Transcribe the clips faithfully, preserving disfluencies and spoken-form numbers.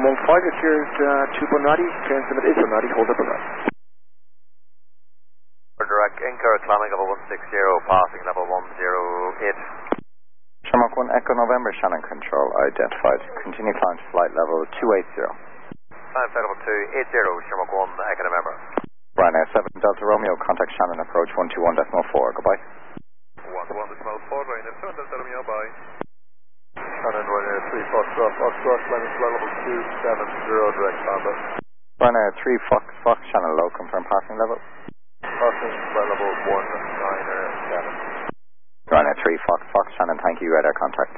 one five, you're cleared uh, to Bunratty, clearance limit is Bunratty, hold up Bunratty. Direct Incar, climbing level one six zero, passing level one zero eight. Shamrock one Echo November, Shannon Control identified. Continue climb to flight level two eight zero. Climb flight level two eight zero, Shamrock one Echo November. Ryanair seven Delta Romeo, contact Shannon approach one two one decimal four, goodbye. one two one decimal four, Ryanair seven Delta Romeo, bye. Shannon Ryanair three Foxtrot, Foxtrot, climbing flight level two seven zero, direct Lambda. Ryanair three Fox, Fox Shannon low, confirm passing level. Passing flight level one nine seven. Ryanair three Fox, Fox Shannon, thank you, radar contact.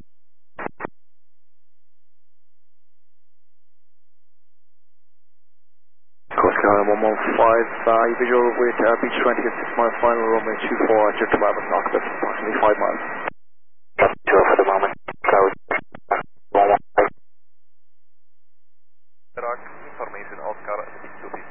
Coast Carolina one one five, uh, visual with uh, Beach twenty at six mile final, runway two four at your twelve o'clock, that's approximately five miles. Two for the moment, close. one one five. Information, Oscar, two B C.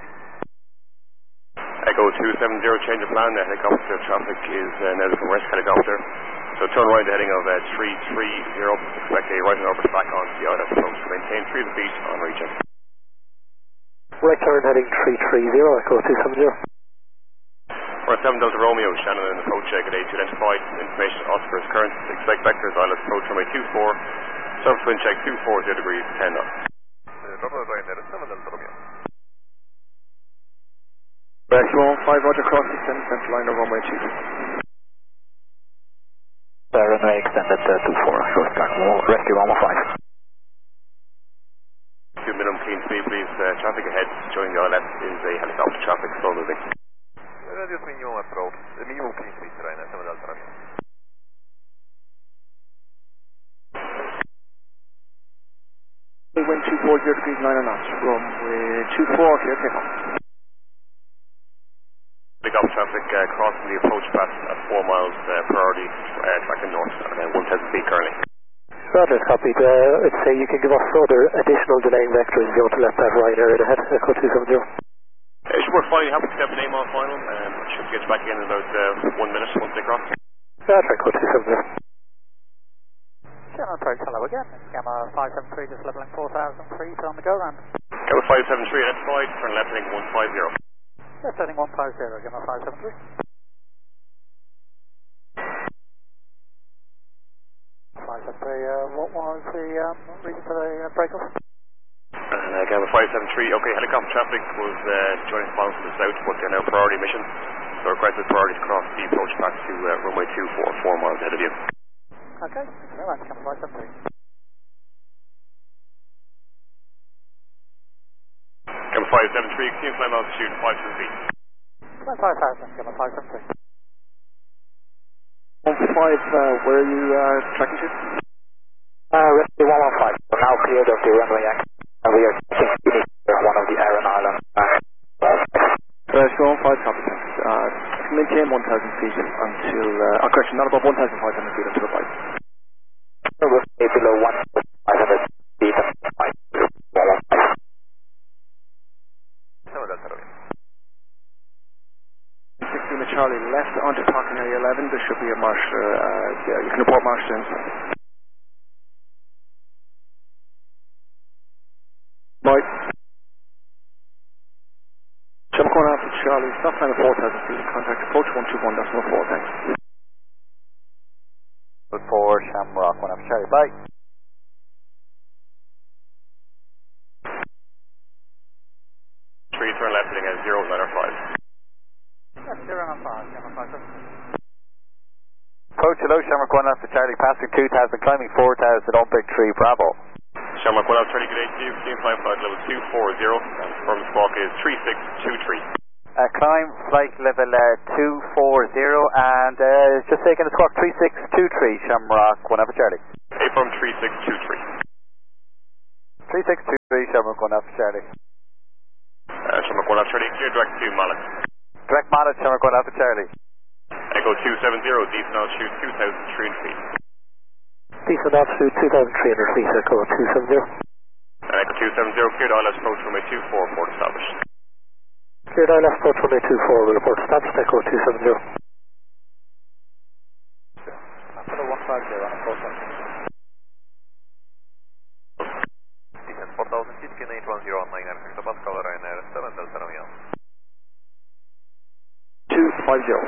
Echo two seven zero, change of plan, uh, helicopter traffic is uh, now from West Helicopter. So turn right heading of uh, three three zero, expect a right and orbit back on the I L S approach. Maintain three to beat on reaching. Right turn heading three three zero, Echo two seven zero. We're at seven Delta Romeo, Shannon and approach check at A two identified, information Oscar's current, expect vectors I L S approach runway two four, surface wind check two four zero degrees, ten knots. Robert Ryanair seven Delta Romeo. Rescue one five, Roger, cross extended central line of runway two. Uh, runway extended uh, two four, short track, rescue one one five. Two minimum clean speed please, uh, traffic ahead showing the I L S is a helicopter traffic, slow moving. Radius minimum approach, the minimum clean speed, Ryanair seven Delta Romeo. Wind two four zero degrees, nine knots, runway two four, clear takeoff. Helicopter traffic uh, crossing the approach path at four miles uh, priority, uh, tracking north at uh, one thousand feet currently. Roger, copied. Uh, I'd say you can give us further additional delaying vectors if you want to let that Ryanair right ahead, Echo two seven zero. Uh, should work fine, happy to step the name on final, um, should get you back in in about uh, one minute once they cross. Roger, Echo two seven zero. Shannon approach, hello again. Gamma five seven three, just leveling four thousand three, on the go round. Gamma five seven three identified, turn left heading one five zero. Left heading one five zero, Gamma five seven three. five seven three, uh, what was the um, reason for the uh, break-off? And uh, Gamma five seven three, okay, helicopter traffic was uh, joining spawn from the south, but they're now priority mission. So requested priority to cross the approach path to uh, runway two four, four miles ahead of you. Okay, thank you very much, Gamma five seven three. Gamma five seven three, continue climb altitude five hundred feet. Climb five thousand, Gamma five seven three. one five, uh, where are you uh, tracking to? Uh, rescue one one five, we're now cleared of the runway X, and we are taking one of the Aran Islands. Rescue one five, copy, thanks. Uh, maintain one thousand feet until, uh, oh, correction, not above one thousand five hundred feet until arrival. We'll stay below one thousand five hundred feet and five one one five. sixteen to Charlie, left onto parking area eleven, there should be a marsh, uh, yeah, you can report marsh soon. Right. Jump corner after Charlie, stop time at four thousand feet, contact approach one two one decimal four, thanks. Good for Shamrock, one after Charlie, bye. Three, turn left heading at zero nine five. That's zero nine five, Gamma five seven three. Approach hello, Shamrock one after Charlie, passing two thousand, climbing four thousand, on big tree, Bravo. Shamrock one out, Charlie, good day to you, continue climb flight level two four zero, and confirm the squawk is three six two three. Uh, climb flight level uh, two four zero, and uh, just taking the squawk three six two three, Shamrock one after Charlie. A from three six two three. three six two three, Shamrock one after Charlie. Uh, Shamrock one out, Charlie, clear direct to Mallet. Direct Mallet, Shamrock one after Charlie. Echo two seven zero, decent altitude two thousand three hundred feet. Decent altitude two thousand three hundred feet, Echo two seven zero. And Echo two seven zero, cleared I L S approach runway two four, port established. Cleared I L S approach runway two four, we report established, Echo two seven zero. Apollo one five zero on approach. Decent four thousand. Whiskey eight one zero one nine, and the bus color Ryanair seven Delta Romeo. two five zero.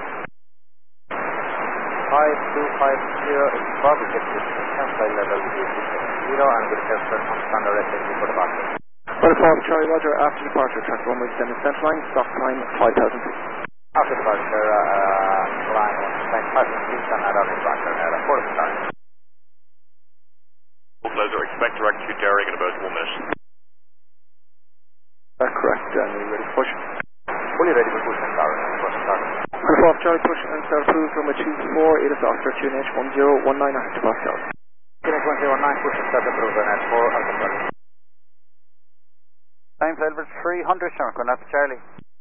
five two five zero, it's Bobby Texas, flight level zero, and good tester on standard S A P for the back. Well, Paul, Charlie Roger, after departure, track runway descending center line, stop time five thousand feet. After departure, uh, line one five thousand feet, and add on departure, uh, four star. Blazer, expect direct to Derry in about one minute. That's correct, and are you ready to push? Fully ready for push and start, push and start. Well, Paul, Charlie, push and start approved, runway two four, eight is Oscar, Q N H one zero one nine, after Pascal. Q N H one zero one nine, push and start approved, and at four, Alpha Charlie. Time level three hundred, Sherman, going up to Charlie.